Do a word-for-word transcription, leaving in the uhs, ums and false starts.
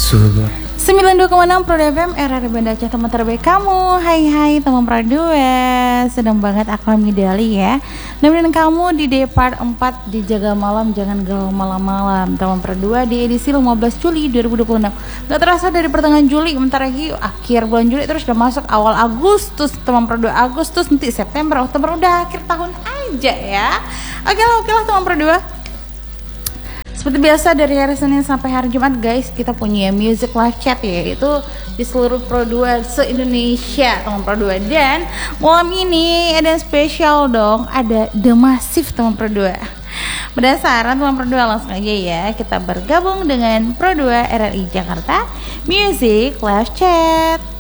Sudah. sembilan puluh dua koma enam Pro F M R R Banda Aceh, teman terbaik kamu. Hai hai teman Pro dua. Sedang banget aku Midali ya. Nemenin kamu di day part empat di Jaga Malam Jangan Galau Malam-Malam teman Pro dua di edisi lima belas Juli dua ribu dua puluh enam. Gak terasa dari pertengahan Juli, bentar lagi akhir bulan Juli, terus udah masuk awal Agustus teman Pro dua. Agustus, nanti September, Oktober, udah akhir tahun aja ya. Oke lah, oke lah teman Pro dua. Seperti biasa dari hari Senin sampai hari Jumat guys, kita punya music live chat ya, itu di seluruh Pro dua se-Indonesia teman Pro dua. Dan malam ini ada yang spesial dong, ada The Massive teman Pro dua. Berdasarkan teman Pro dua, langsung aja ya kita bergabung dengan Pro dua R R I Jakarta Music Live Chat.